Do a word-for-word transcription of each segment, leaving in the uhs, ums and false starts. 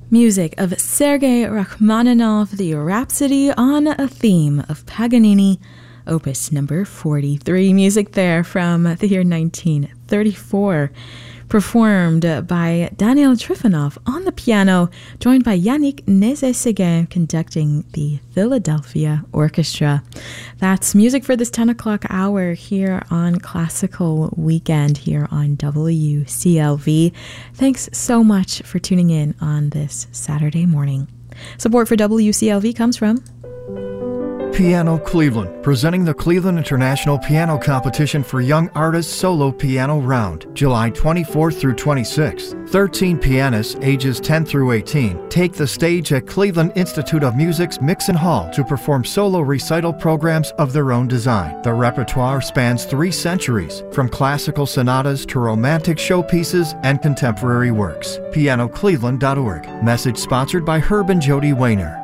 Music of Sergei Rachmaninoff, the Rhapsody on a Theme of Paganini, opus number forty-three. Music there from the year nineteen thirty-four, performed by Daniel Trifonov on the piano, joined by Yannick Nézet-Séguin conducting the Philadelphia Orchestra. That's music for this ten o'clock hour here on Classical Weekend here on W C L V. Thanks so much for tuning in on this Saturday morning. Support for W C L V comes from Piano Cleveland, presenting the Cleveland International Piano Competition for Young Artists Solo Piano Round, July twenty-fourth through twenty-sixth. thirteen pianists, ages ten through eighteen, take the stage at Cleveland Institute of Music's Mixon Hall to perform solo recital programs of their own design. The repertoire spans three centuries, from classical sonatas to romantic showpieces and contemporary works. piano cleveland dot org. Message sponsored by Herb and Jody Wayner.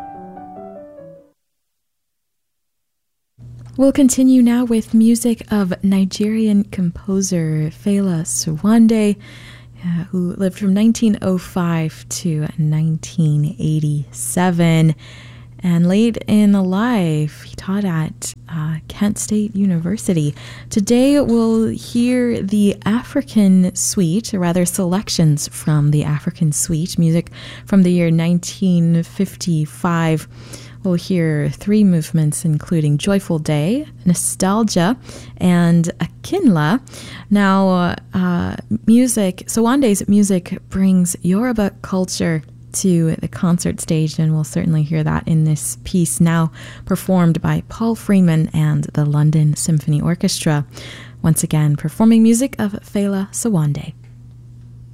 We'll continue now with music of Nigerian composer Fela Sowande, uh, who lived from nineteen oh five to nineteen eighty-seven. And late in life, he taught at uh, Kent State University. Today, we'll hear the African Suite, or rather selections from the African Suite, music from the year nineteen fifty-five. We'll hear three movements, including Joyful Day, Nostalgia, and Akinla. Now, uh, music, Sowande's music brings Yoruba culture to the concert stage, and we'll certainly hear that in this piece, now performed by Paul Freeman and the London Symphony Orchestra. Once again, performing music of Fela Sowande.